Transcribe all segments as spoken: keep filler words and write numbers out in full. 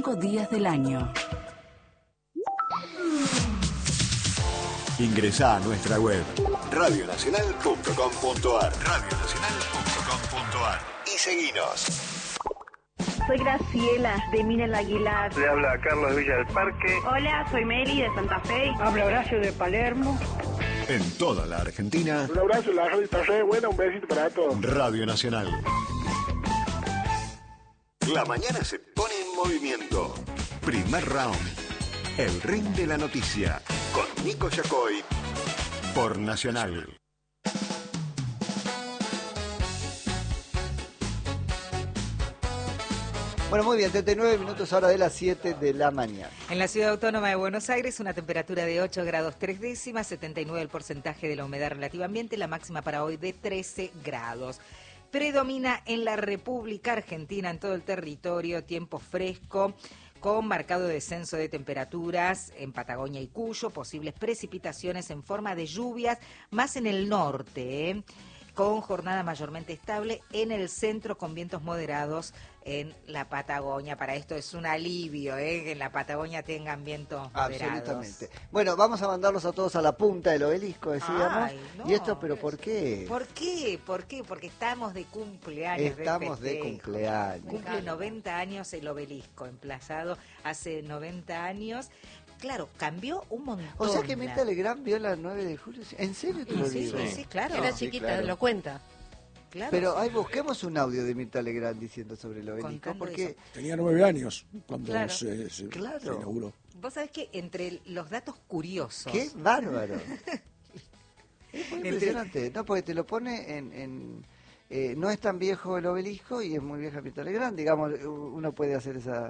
cinco días del año. Ingresá a nuestra web radio nacional punto com punto ar radio nacional punto com punto ar y seguinos. Soy Graciela, de Mina el Aguilar. Le habla Carlos Villa del Parque. Hola, soy Meli, de Santa Fe. Habla Horacio, de Palermo. En toda la Argentina. Un abrazo, la radio está re buena, un besito para todos. Radio Nacional. La mañana se pone en movimiento. Primer round. El ring de la noticia. Con Nico Yacoy. Por Nacional. Bueno, muy bien, treinta y nueve minutos ahora de las siete de la mañana. En la Ciudad Autónoma de Buenos Aires, una temperatura de ocho grados tres décimas, setenta y nueve el porcentaje de la humedad relativa ambiente, la máxima para hoy de trece grados. Predomina en la República Argentina, en todo el territorio, tiempo fresco, con marcado descenso de temperaturas en Patagonia y Cuyo, posibles precipitaciones en forma de lluvias, más en el norte, ¿eh? Con jornada mayormente estable en el centro, con vientos moderados en la Patagonia. Para esto es un alivio, ¿eh? Que en la Patagonia tengan vientos moderados. Absolutamente. Bueno, vamos a mandarlos a todos a la punta del obelisco, decíamos. Ay, no, ¿Y esto, pero por qué? ¿Por qué? ¿Por qué? Porque estamos de cumpleaños. Estamos de, de cumpleaños. Cumple noventa años el obelisco, emplazado hace noventa años. Claro, cambió un montón. O sea que Mirta Legrand vio la nueve de julio. ¿En serio te lo sí, digo? Sí, sí, claro. Era chiquita, sí, claro. Lo cuenta. Claro, Pero sí. ahí busquemos un audio de Mirta Legrand diciendo sobre el obelisco. Contando Porque eso. Tenía nueve años cuando Claro. se, se, Claro. se inauguró. Vos sabés que entre los datos curiosos... ¡qué bárbaro! Es muy Entre- impresionante. No, porque te lo pone en... en eh, no es tan viejo el obelisco y es muy vieja Mirta Legrand. Digamos, uno puede hacer esa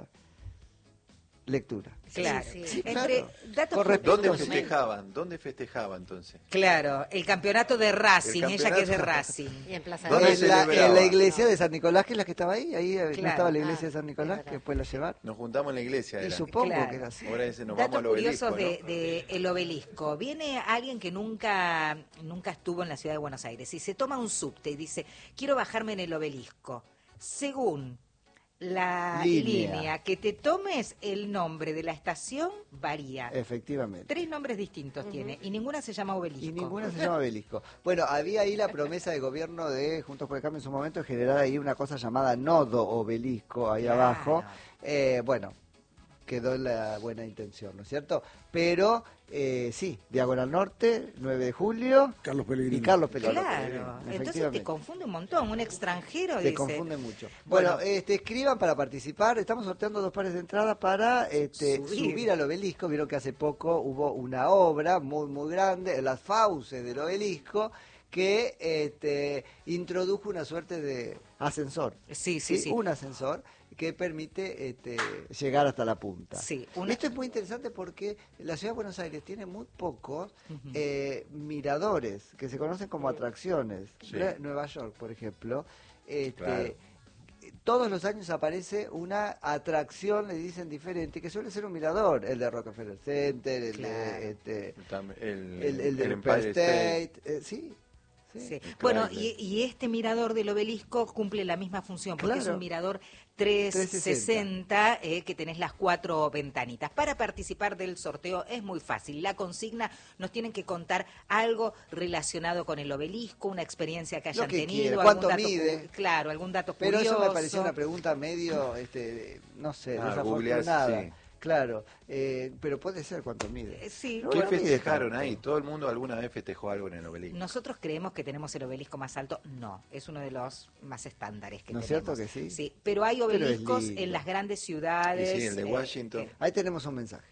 lectura. Claro. Sí, sí. Sí, Entre claro. datos Con respecto- ¿Dónde Entonces, festejaban? ¿Dónde festejaba entonces? Claro, el campeonato de Racing, El ella que es de campeonato. Racing. Y en Plaza ¿Dónde de En se la, celebraba? en la iglesia de San Nicolás, que es la que estaba ahí, ahí no Claro. estaba la iglesia Ah, de San Nicolás, es verdad. que después la llevaron. Nos juntamos en la iglesia. Y era. supongo Claro. que era así. Ahora ese nos Datos vamos al obelisco, curiosos ¿no? de, de el obelisco. Viene alguien que nunca, nunca estuvo en la ciudad de Buenos Aires y se toma un subte y dice, quiero bajarme en el obelisco. Según la Línea. línea que te tomes, el nombre de la estación varía. Efectivamente. Tres nombres distintos tiene y ninguna se llama obelisco. Y ninguna se llama obelisco. Bueno, había ahí la promesa de gobierno de Juntos por el Cambio en su momento de generar ahí una cosa llamada nodo obelisco ahí Claro. abajo. Eh, bueno, quedó en la buena intención, ¿no es cierto? Pero eh, sí, Diagonal Norte, nueve de julio. Carlos Pellegrini. Y Carlos Pellegrini. Claro, entonces te Efectivamente. confunde un montón. Un extranjero Te dice... confunde mucho. Bueno, Bueno. este, escriban para participar. Estamos sorteando dos pares de entradas para este, Subir. subir. al obelisco. Vieron que hace poco hubo una obra muy, muy grande, las fauces del obelisco, que este, introdujo una suerte de ascensor. Sí, sí, sí. Un ascensor que permite este, llegar hasta la punta. Sí, una- Esto es muy interesante porque la ciudad de Buenos Aires tiene muy pocos eh, miradores que se conocen como atracciones. Sí. Nue- Nueva York, por ejemplo, este, Claro. todos los años aparece una atracción, le dicen diferente, que suele ser un mirador, el de Rockefeller Center, el Claro. de este, Tam- El, el, el del Empire Empire State, eh, sí. sí. Sí. Claro. Bueno, y, y este mirador del obelisco cumple la misma función, porque Claro. es un mirador trescientos sesenta, eh, que tenés las cuatro ventanitas. Para participar del sorteo es muy fácil. La consigna, nos tienen que contar algo relacionado con el obelisco, una experiencia que hayan que tenido. quiera. algún ¿Cuánto dato mide? cu- Claro, algún dato Pero curioso. eso me pareció una pregunta medio, este, no sé, Ah, desafortunada. googleás, sí. Claro, eh, pero puede ser cuánto Eh, mide. Sí, No, ¿Qué bueno, mide festejaron tanto. ahí? ¿Todo el mundo alguna vez festejó algo en el obelisco? nosotros creemos que tenemos el obelisco más alto. No, es uno de los más estándares que ¿No es tenemos. cierto que sí? Sí, pero hay Pero es obeliscos lindo. en las grandes ciudades. Y sí, el de eh, Washington. Ahí tenemos un mensaje.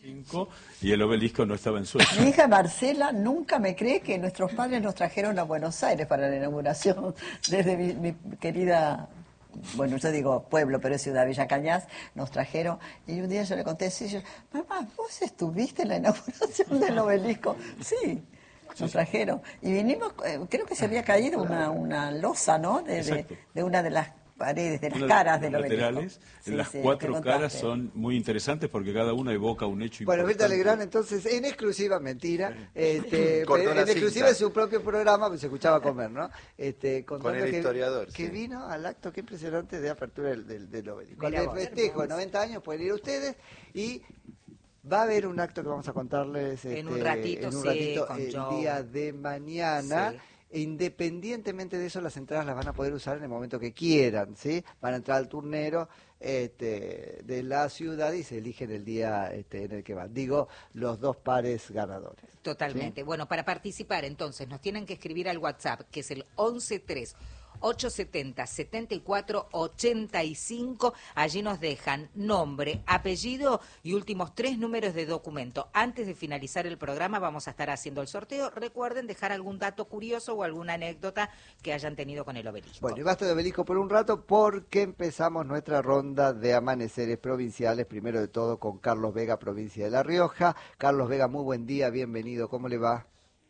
Y el obelisco no estaba en Suecia. Mi hija Marcela nunca me cree que nuestros padres nos trajeron a Buenos Aires para la inauguración desde mi, mi querida, bueno, yo digo pueblo, pero es ciudad, Villa Cañas, nos trajeron. Y un día yo le conté, sí, yo, mamá, ¿vos estuviste en la inauguración del obelisco? Sí, nos trajeron. Y vinimos, eh, creo que se había caído una, una losa, ¿no? De, de, Exacto. de una de las paredes, de las Una- caras del los obelisco. laterales, Sí, en las sí, lo que cuatro contaste. caras son muy interesantes porque cada una evoca un hecho Bueno, Mirta importante. Legrand, entonces, en exclusiva, mentira, este, Cortó pero una en exclusiva cinta. en su propio programa, pues se escuchaba comer, ¿no? Este, contando Con el que, historiador, que sí. vino al acto, qué impresionante, de apertura del, del, del obelisco. Mirá Al vos. festejo de noventa años pueden ir ustedes y va a haber un acto que vamos a contarles En este, un ratito, en un sí, ratito con el Joe. día de mañana. Sí. E independientemente de eso, las entradas las van a poder usar en el momento que quieran, ¿sí? Van a entrar al turnero este, de la ciudad y se eligen el día este, en el que van. Digo, los dos pares ganadores. Totalmente. ¿Sí? Bueno, para participar entonces nos tienen que escribir al WhatsApp, que es el once tres ochocientos setenta, setenta y cuatro ochenta y cinco. Allí nos dejan nombre, apellido y últimos tres números de documento. Antes de finalizar el programa vamos a estar haciendo el sorteo. Recuerden dejar algún dato curioso o alguna anécdota que hayan tenido con el obelisco. Bueno, y basta de obelisco por un rato porque empezamos nuestra ronda de amaneceres provinciales, primero de todo con Carlos Vega, provincia de La Rioja. Carlos Vega, muy buen día, bienvenido, ¿cómo le va?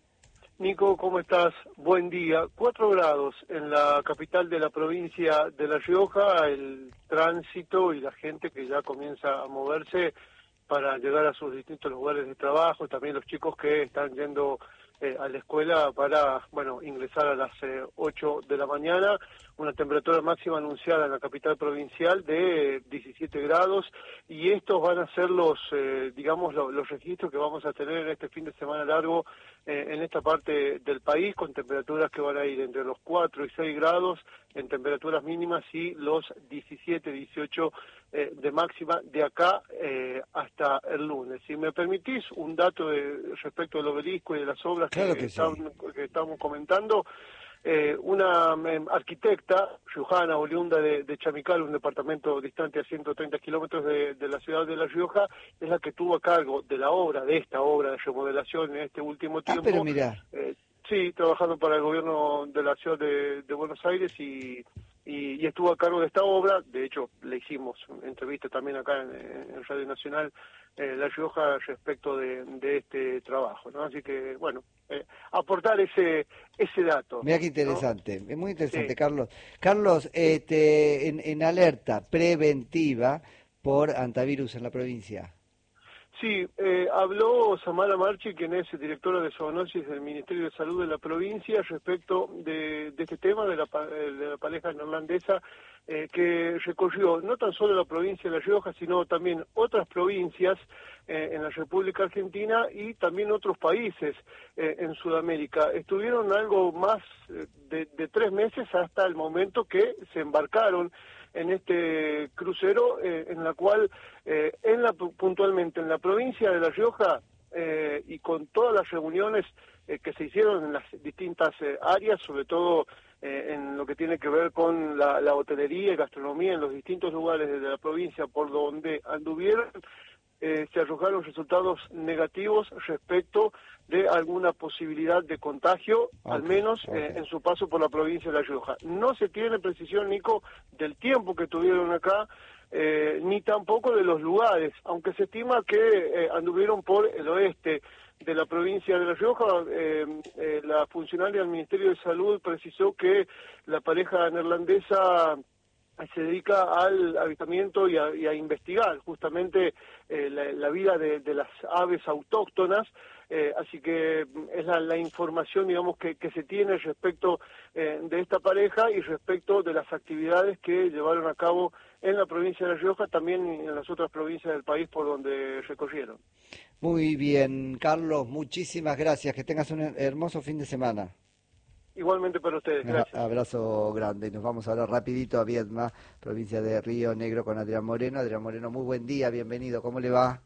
Nico, ¿cómo estás? Buen día. Cuatro grados en la capital de la provincia de La Rioja, el tránsito y la gente que ya comienza a moverse para llegar a sus distintos lugares de trabajo, también los chicos que están yendo eh, a la escuela para, bueno, ingresar a las eh, ocho de la mañana, una temperatura máxima anunciada en la capital provincial de eh, diecisiete grados, y estos van a ser los, eh, digamos, lo, los registros que vamos a tener en este fin de semana largo eh, en esta parte del país, con temperaturas que van a ir entre los cuatro y seis grados en temperaturas mínimas y los diecisiete, dieciocho eh, de máxima de acá eh, hasta el lunes. Si me permitís un dato de, respecto del obelisco y de las obras Claro que, que sí. estamos, que estamos comentando, eh, una eh, arquitecta riojana, oriunda de, de Chamical, un departamento distante a ciento treinta kilómetros de, de la ciudad de La Rioja, es la que tuvo a cargo de la obra, de esta obra de remodelación en este último Ah, tiempo. pero mirá. Eh, sí, trabajando para el gobierno de la ciudad de, de Buenos Aires y, y, y estuvo a cargo de esta obra. De hecho, le hicimos entrevista también acá en, en Radio Nacional eh, La Rioja respecto de, de este trabajo, ¿no? Así que, bueno, eh, aportar ese ese dato. Mira qué ¿no? interesante, es muy interesante, Sí. Carlos. Carlos, este, en, en alerta preventiva por antivirus en la provincia. Sí, eh, habló Samara Marchi, quien es directora de zoonosis del Ministerio de Salud de la provincia, respecto de, de este tema de la, pa- de la pareja neerlandesa eh, que recorrió no tan solo la provincia de La Rioja, sino también otras provincias eh, en la República Argentina y también otros países eh, en Sudamérica. Estuvieron algo más eh, de, de tres meses hasta el momento que se embarcaron en este crucero, eh, en la cual, eh, en la puntualmente en la provincia de La Rioja, eh, y con todas las reuniones eh, que se hicieron en las distintas eh, áreas, sobre todo eh, en lo que tiene que ver con la, la hotelería y gastronomía en los distintos lugares de la provincia por donde anduvieron, eh, se arrojaron resultados negativos respecto de alguna posibilidad de contagio, Okay, al menos okay. eh, en su paso por la provincia de La Rioja. No se tiene precisión, Nico, del tiempo que tuvieron acá, eh, ni tampoco de los lugares, aunque se estima que eh, anduvieron por el oeste de la provincia de La Rioja. eh, eh, la funcionaria del Ministerio de Salud precisó que la pareja neerlandesa se dedica al avistamiento y a, y a investigar justamente eh, la, la vida de, de las aves autóctonas, eh, así que es la, la información, digamos, que, que se tiene respecto eh, de esta pareja y respecto de las actividades que llevaron a cabo en la provincia de La Rioja, también en las otras provincias del país por donde recorrieron. Muy bien, Carlos, muchísimas gracias, que tengas un hermoso fin de semana. Igualmente para ustedes, Un gracias. abrazo grande. Nos vamos ahora rapidito a Viedma, provincia de Río Negro, con Adrián Moreno. Adrián Moreno, muy buen día, bienvenido. ¿Cómo le va?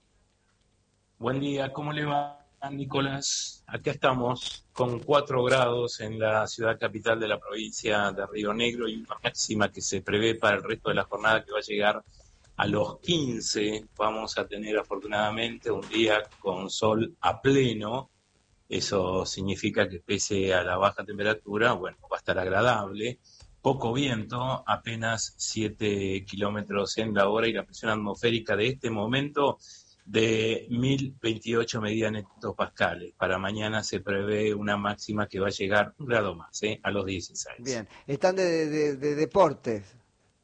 Buen día, ¿cómo le va, Nicolás? Acá estamos con cuatro grados en la ciudad capital de la provincia de Río Negro y una máxima que se prevé para el resto de la jornada que va a llegar a los quince. Vamos a tener afortunadamente un día con sol a pleno. Eso significa que pese a la baja temperatura, bueno, va a estar agradable. Poco viento, apenas siete kilómetros en la hora, y la presión atmosférica de este momento de mil veintiocho megahectopascales. Para mañana se prevé una máxima que va a llegar un grado más, ¿eh? A los dieciséis. Bien, están de, de, de deportes.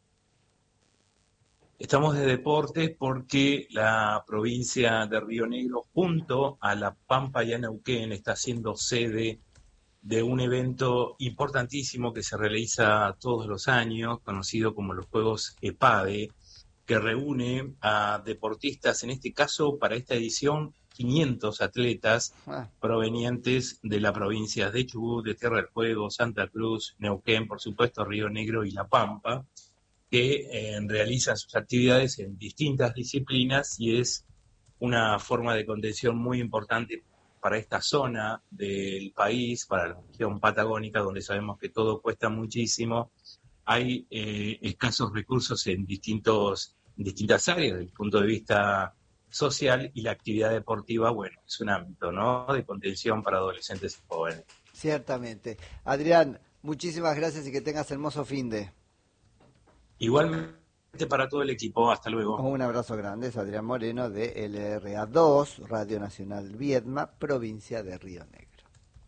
Estamos de deportes porque la provincia de Río Negro, junto a La Pampa y a Neuquén, está siendo sede de un evento importantísimo que se realiza todos los años, conocido como los Juegos EPADE, que reúne a deportistas, en este caso para esta edición, quinientos atletas ah. provenientes de la provincia de Chubut, de Tierra del Fuego, Santa Cruz, Neuquén, por supuesto, Río Negro y La Pampa, que eh, realizan sus actividades en distintas disciplinas y es una forma de contención muy importante para esta zona del país, para la región patagónica, donde sabemos que todo cuesta muchísimo. Hay eh, escasos recursos en distintos distintas áreas desde el punto de vista social, y la actividad deportiva, bueno, es un ámbito, ¿no?, de contención para adolescentes y jóvenes. Ciertamente. Adrián, muchísimas gracias y que tengas hermoso fin de. Igualmente para todo el equipo, hasta luego. Un abrazo grande, es Adrián Moreno de L R A dos, Radio Nacional Viedma, provincia de Río Negro.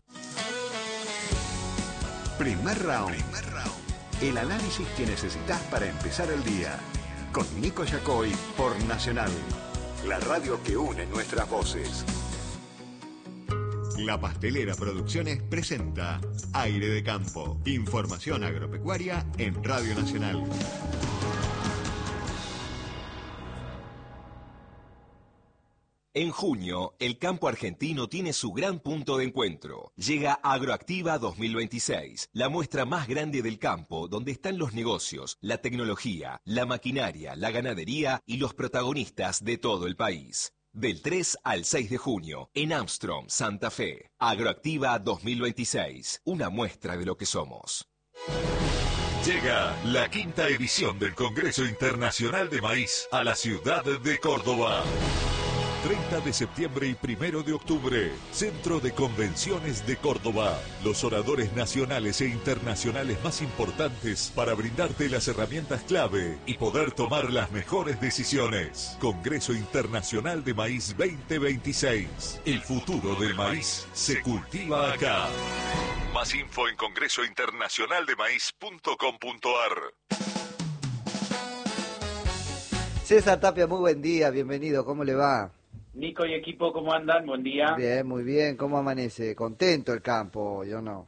Primer round. Primer round. El análisis que necesitas para empezar el día. Con Nico Yacoy por Nacional, la radio que une nuestras voces. La Pastelera Producciones presenta Aire de Campo. Información agropecuaria en Radio Nacional. En junio, el campo argentino tiene su gran punto de encuentro. Llega Agroactiva dos mil veintiséis, la muestra más grande del campo, donde están los negocios, la tecnología, la maquinaria, la ganadería y los protagonistas de todo el país. Del tres al seis de junio, en Armstrong, Santa Fe. Agroactiva dos mil veintiséis, una muestra de lo que somos. Llega la quinta edición del Congreso Internacional de Maíz a la ciudad de Córdoba. treinta de septiembre y primero de octubre, Centro de Convenciones de Córdoba. Los oradores nacionales e internacionales más importantes para brindarte las herramientas clave y poder tomar las mejores decisiones. Congreso Internacional de Maíz veinte veintiséis. El futuro del maíz se cultiva acá. Más info en congreso internacional de maíz punto com punto ar. César Tapia, muy buen día, bienvenido, ¿cómo le va? Nico y equipo, ¿cómo andan? Buen día. Bien, muy bien. ¿Cómo amanece? ¿Contento el campo? Yo no.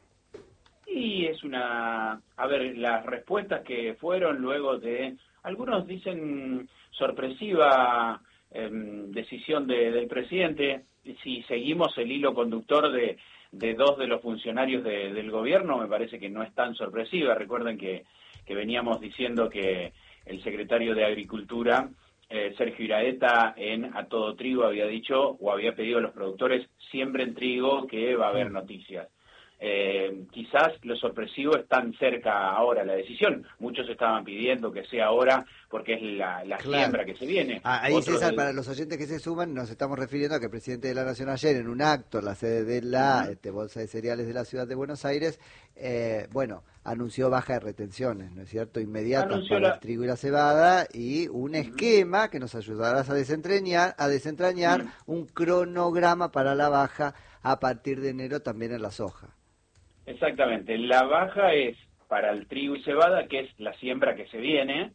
Y es una... A ver, las respuestas que fueron luego de... Algunos dicen sorpresiva eh, decisión de, del presidente. Si seguimos el hilo conductor de, de dos de los funcionarios de, del gobierno, me parece que no es tan sorpresiva. Recuerden que, que veníamos diciendo que el secretario de Agricultura... Eh, Sergio Iraeta en A Todo Trigo había dicho o había pedido a los productores siembren trigo que va a haber noticias. Eh, quizás lo sorpresivo es tan cerca ahora la decisión. Muchos estaban pidiendo que sea ahora porque es la, la claro. siembra que se viene. Ah, ahí Otros César, del... para los oyentes que se suman, nos estamos refiriendo a que el presidente de la Nación ayer en un acto en la sede de la uh-huh. este, Bolsa de Cereales de la Ciudad de Buenos Aires, eh, bueno, anunció baja de retenciones, ¿no es cierto? Inmediatas para la... el trigo y la cebada y un uh-huh. esquema que nos ayudará a desentrañar, a desentrañar uh-huh. un cronograma para la baja a partir de enero también en la soja. Exactamente, la baja es para el trigo y cebada, que es la siembra que se viene,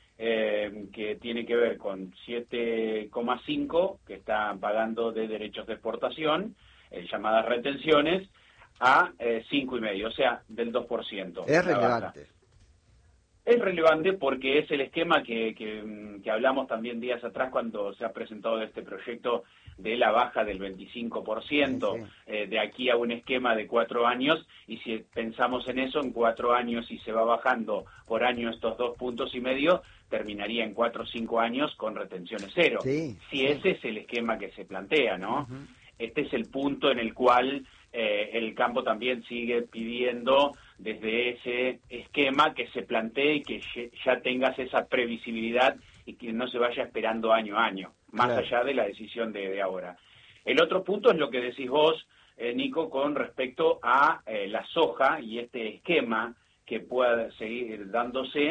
eh, que tiene que ver con siete coma cinco que están pagando de derechos de exportación, eh, llamadas retenciones, a eh, cinco y medio, o sea, del dos por ciento. Es relevante. Baja. Es relevante porque es el esquema que, que, que hablamos también días atrás cuando se ha presentado este proyecto de la baja del veinticinco por ciento, sí, sí. Eh, de aquí a un esquema de cuatro años, y si pensamos en eso, en cuatro años y se va bajando por año estos dos puntos y medio, terminaría en cuatro o cinco años con retenciones cero. Sí, si sí. ese es el esquema que se plantea, ¿no? Uh-huh. Este es el punto en el cual eh, el campo también sigue pidiendo desde ese esquema que se plantee y que ya tengas esa previsibilidad y que no se vaya esperando año a año, más claro. allá de la decisión de, de ahora. El otro punto es lo que decís vos, eh, Nico, con respecto a eh, la soja y este esquema que pueda seguir dándose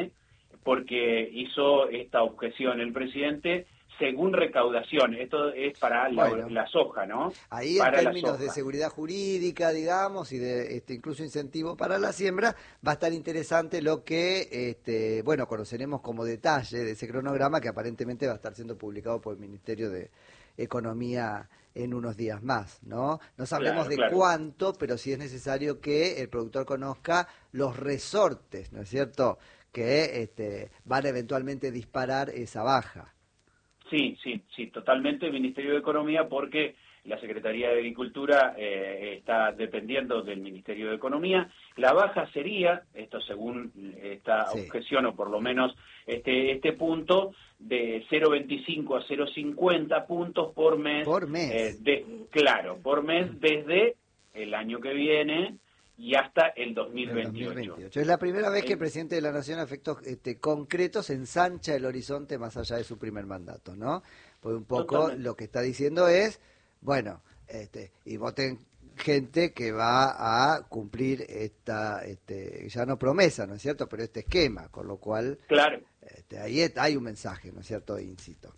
porque hizo esta objeción el presidente según recaudación. Esto es para la, Bueno, la soja, ¿no? Ahí para en términos de seguridad jurídica, digamos, y de este, incluso incentivo para la siembra, va a estar interesante lo que, este, bueno, conoceremos como detalle de ese cronograma que aparentemente va a estar siendo publicado por el Ministerio de Economía en unos días más, ¿no? No sabemos Claro, de claro. cuánto, pero sí es necesario que el productor conozca los resortes, ¿no es cierto?, que este, van a eventualmente disparar esa baja. Sí, sí, sí, totalmente el Ministerio de Economía, porque la Secretaría de Agricultura eh, está dependiendo del Ministerio de Economía. La baja sería, esto según esta Sí. objeción, o por lo menos este este punto, de cero coma veinticinco a cero coma cincuenta puntos por mes. Por mes. Eh, de, claro, por mes desde el año que viene y hasta el dos mil veintiocho. dos mil veintiocho. Es la primera vez que Eh, el presidente de la Nación, a efectos este, concretos, ensancha el horizonte más allá de su primer mandato, ¿no? Pues un poco Totalmente. lo que está diciendo es, bueno, este, y voten gente que va a cumplir esta, este, ya no promesa, ¿no es cierto?, pero este esquema, con lo cual, Claro. este, ahí es- hay un mensaje, ¿no es cierto?, incito.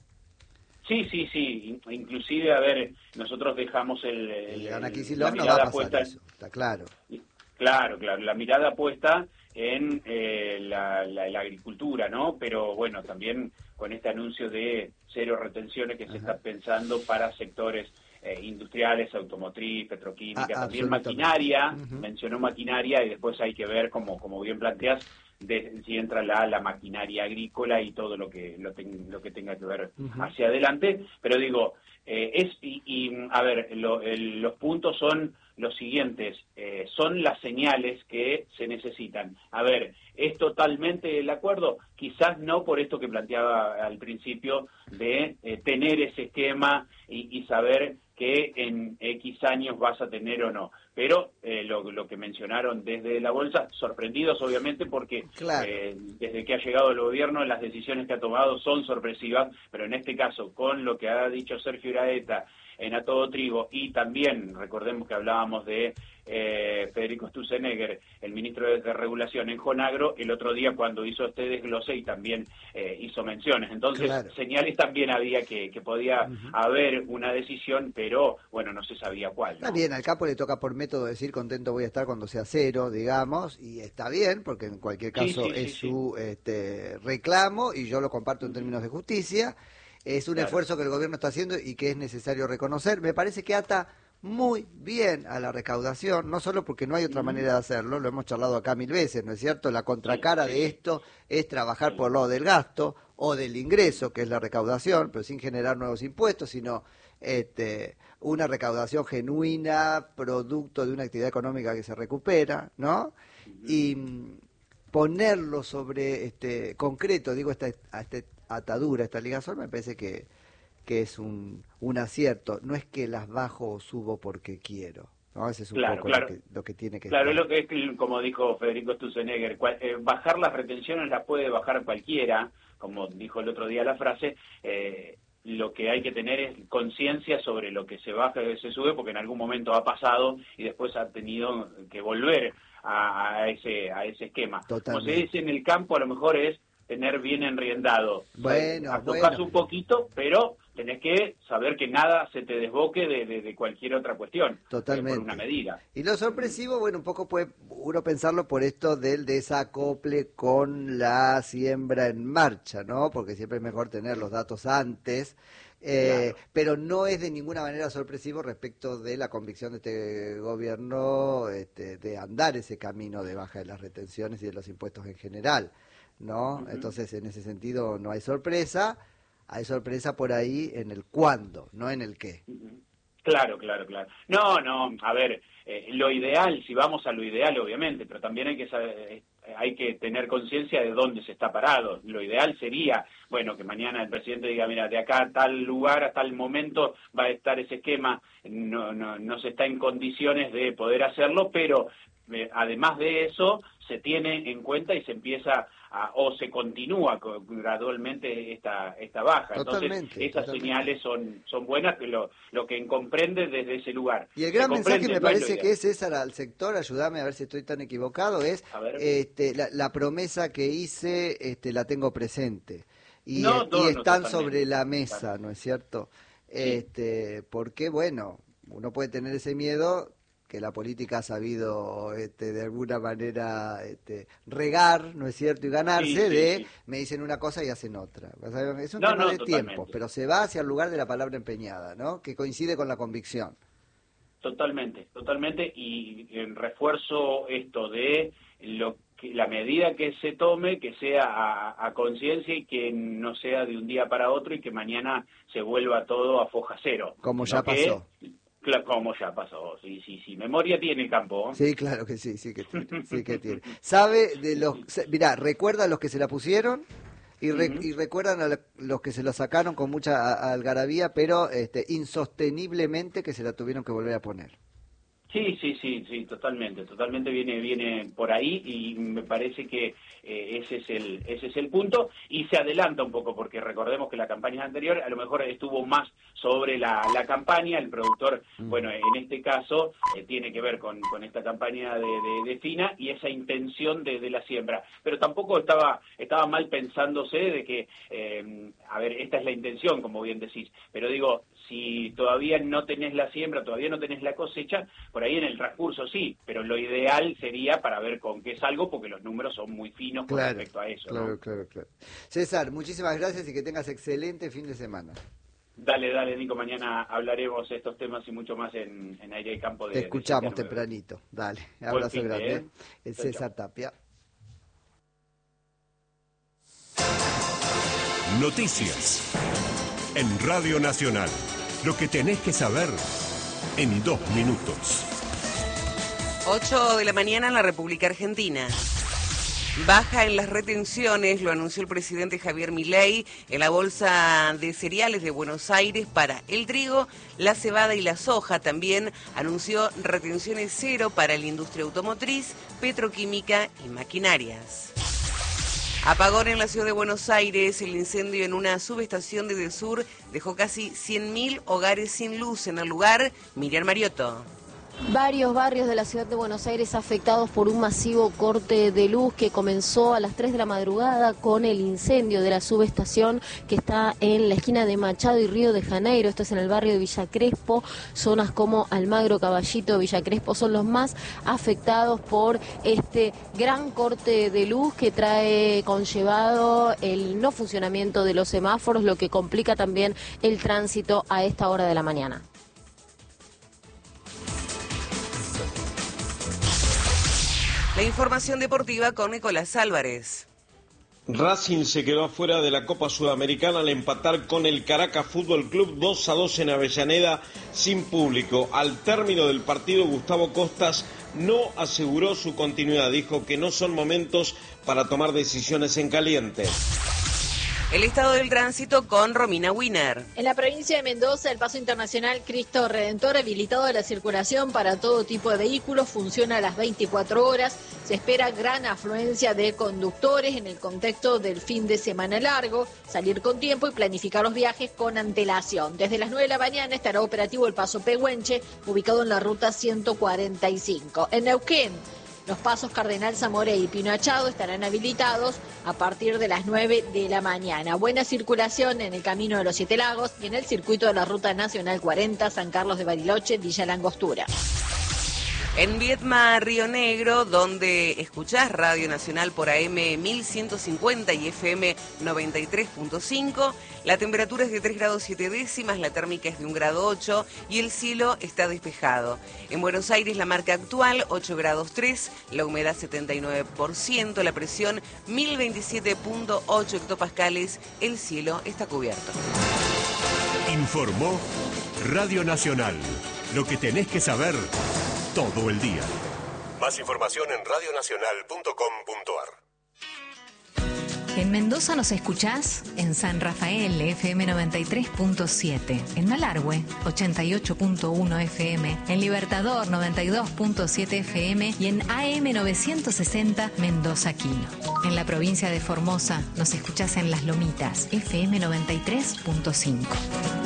Sí, sí, sí. In- Inclusive, a ver, nosotros dejamos el, el- El Ana el- Kicillof la no va a mirada pasar puesta. eso, está claro. Claro, claro, la mirada puesta en eh, la, la- la agricultura, ¿no? Pero bueno, también con este anuncio de cero retenciones que se está pensando para sectores eh, industriales, automotriz, petroquímica, Ah, también absolutamente. maquinaria, Ujú. mencionó maquinaria, y después hay que ver, como, como bien planteas, de, si entra la, la maquinaria agrícola y todo lo que lo, ten- lo que tenga que ver Ujú. hacia adelante. Pero digo, eh, es y, y, a ver, lo- el- los puntos son los siguientes, eh, son las señales que se necesitan. A ver, ¿es totalmente el acuerdo? Quizás no, por esto que planteaba al principio de eh, tener ese esquema y, y saber que en X años vas a tener o no. Pero eh, lo, lo que mencionaron desde la bolsa, sorprendidos obviamente porque Claro. eh, desde que ha llegado el gobierno las decisiones que ha tomado son sorpresivas, pero en este caso con lo que ha dicho Sergio Iraeta en A Todo Trigo, y también recordemos que hablábamos de eh, Federico Sturzenegger, el ministro de, de Regulación en Jonagro, el otro día cuando hizo este desglose y también eh, hizo menciones. Entonces, Claro. señales también había que, que podía haber una decisión, pero bueno, no se sabía cuál, ¿no? Está bien, al capo le toca por método decir contento voy a estar cuando sea cero, digamos, y está bien, porque en cualquier Sí, caso sí, sí, es sí. su este, reclamo, y yo lo comparto en términos de justicia. Es un Claro. esfuerzo que el gobierno está haciendo y que es necesario reconocer. Me parece que ata muy bien a la recaudación, no solo porque no hay otra manera de hacerlo, lo hemos charlado acá mil veces, ¿no es cierto? La contracara Sí, de sí. esto es trabajar por lo del gasto o del ingreso, que es la recaudación, pero sin generar nuevos impuestos, sino este, una recaudación genuina, producto de una actividad económica que se recupera, ¿no? Y mm, ponerlo sobre este concreto, digo, esta, esta atadura, esta ligazón, me parece que, que es un, un acierto. No es que las bajo o subo porque quiero, ¿no? Ese es un Claro, poco claro. Lo, que, lo que tiene que Claro, es estar. lo que es, como dijo Federico Sturzenegger, cual- eh, bajar las retenciones las puede bajar cualquiera, como dijo el otro día la frase. eh, lo que hay que tener es conciencia sobre lo que se baja y se sube, porque en algún momento ha pasado y después ha tenido que volver a, a ese a ese esquema. Como se Totalmente. dice en el campo, a lo mejor es tener bien enriendado. Bueno, Aflojás bueno. un poquito, pero tenés que saber que nada se te desboque de, de- de cualquier otra cuestión. eh, Totalmente. Por una medida. Y lo sorpresivo, bueno, un poco puede uno pensarlo por esto del desacople con la siembra en marcha, ¿no? Porque siempre es mejor tener los datos antes, eh, Claro. pero no es de ninguna manera sorpresivo respecto de la convicción de este gobierno este, de andar ese camino de baja de las retenciones y de los impuestos en general, ¿no? Ujú. Entonces, en ese sentido, no hay sorpresa, hay sorpresa por ahí en el cuándo, no en el qué. Claro, claro, claro. No, no, a ver, eh, lo ideal, si vamos a lo ideal, obviamente, pero también hay que saber, eh, hay que tener conciencia de dónde se está parado. Lo ideal sería, bueno, que mañana el presidente diga, mira, de acá a tal lugar, a tal momento va a estar ese esquema, no, no, no se está en condiciones de poder hacerlo, pero eh, además de eso, se tiene en cuenta y se empieza a, o se continúa con, gradualmente esta esta baja. Totalmente, Entonces, esas totalmente. señales son son buenas, que lo, lo que comprende desde ese lugar. Y el gran Se mensaje comprende, me no es lo parece ideal. que es, César, al sector, ayúdame a ver si estoy tan equivocado, es A ver. este, la, la promesa que hice, este, la tengo presente. Y, No, eh, no, y no, están totalmente. sobre la mesa, ¿no es cierto? Sí. Este, porque, bueno, uno puede tener ese miedo que la política ha sabido este, de alguna manera este, regar, ¿no es cierto? Y ganarse Sí, sí, de, sí. me dicen una cosa y hacen otra. O sea, es un No, tema no, de totalmente. tiempo, pero se va hacia el lugar de la palabra empeñada, ¿no? Que coincide con la convicción. Totalmente, totalmente, y en refuerzo esto de lo que, la medida que se tome, que sea a, a conciencia y que no sea de un día para otro y que mañana se vuelva todo a foja cero. Como sino ya pasó. Que, cla- como ya pasó, sí, sí, sí. Memoria tiene el campo. ¿eh? Sí, claro que sí, sí que tiene, sí que tiene. ¿Sabe de los, se- mirá, recuerda a los que se la pusieron y, re- Ujú. y recuerdan a la- los que se la sacaron con mucha a- algarabía, pero este, insosteniblemente que se la tuvieron que volver a poner? Sí, sí, sí, sí, totalmente, totalmente viene viene por ahí y me parece que eh, ese es el ese es el punto y se adelanta un poco porque recordemos que la campaña anterior a lo mejor estuvo más sobre la, la campaña, el productor, bueno, en este caso eh, tiene que ver con, con esta campaña de, de, de Fina y esa intención de, de la siembra, pero tampoco estaba estaba mal pensándose de que, eh, a ver, esta es la intención, como bien decís, pero digo, si todavía no tenés la siembra, todavía no tenés la cosecha, por ahí en el transcurso sí, pero lo ideal sería para ver con qué salgo, porque los números son muy finos con Claro, respecto a eso. claro, ¿no? claro, claro. César, muchísimas gracias y que tengas excelente fin de semana. Dale, dale, Nico, mañana hablaremos de estos temas y mucho más en, en Aire y Campo de Te de escuchamos siete a nueve. tempranito. Dale, Buen abrazo fin de, grande. ¿eh? El Chau, César Tapia. Noticias en Radio Nacional. Lo que tenés que saber en dos minutos. ocho de la mañana en la República Argentina. Baja en las retenciones, lo anunció el presidente Javier Milei, en la bolsa de cereales de Buenos Aires para el trigo, la cebada y la soja. También anunció retenciones cero para la industria automotriz, petroquímica y maquinarias. Apagón en la ciudad de Buenos Aires. El incendio en una subestación de Desur dejó casi cien mil hogares sin luz. En el lugar, Miriam Mariotto. Varios barrios de la ciudad de Buenos Aires afectados por un masivo corte de luz que comenzó a las tres de la madrugada con el incendio de la subestación que está en la esquina de Machado y Río de Janeiro. Esto es en el barrio de Villa Crespo. Zonas como Almagro, Caballito, Villa Crespo son los más afectados por este gran corte de luz que trae conllevado el no funcionamiento de los semáforos, lo que complica también el tránsito a esta hora de la mañana. La información deportiva con Nicolás Álvarez. Racing se quedó afuera de la Copa Sudamericana al empatar con el Caracas Fútbol Club dos a dos en Avellaneda sin público. Al término del partido, Gustavo Costas no aseguró su continuidad. Dijo que no son momentos para tomar decisiones en caliente. El estado del tránsito con Romina Wiener. En la provincia de Mendoza, el paso internacional Cristo Redentor, habilitado a la circulación para todo tipo de vehículos, funciona a las veinticuatro horas. Se espera gran afluencia de conductores en el contexto del fin de semana largo, salir con tiempo y planificar los viajes con antelación. Desde las nueve de la mañana estará operativo el paso Pehuenche, ubicado en la ruta ciento cuarenta y cinco. En Neuquén, los pasos Cardenal Zamora y Pino Achado estarán habilitados a partir de las nueve de la mañana. Buena circulación en el Camino de los Siete Lagos y en el circuito de la Ruta Nacional cuarenta, San Carlos de Bariloche, Villa La Angostura. En Viedma, Río Negro, donde escuchás Radio Nacional por A M mil ciento cincuenta y F M noventa y tres punto cinco, la temperatura es de tres grados siete décimas, la térmica es de un grado ocho y el cielo está despejado. En Buenos Aires la marca actual ocho grados tres, la humedad setenta y nueve por ciento, la presión mil veintisiete punto ocho hectopascales, el cielo está cubierto. Informó Radio Nacional. Lo que tenés que saber todo el día. Más información en radionacional punto com punto ar. En Mendoza nos escuchás en San Rafael, F M noventa y tres punto siete, en Malargüe, ochenta y ocho punto uno F M, en Libertador, noventa y dos punto siete F M y en A M novecientos sesenta Mendoza Quino. En la provincia de Formosa nos escuchás en Las Lomitas, F M noventa y tres punto cinco.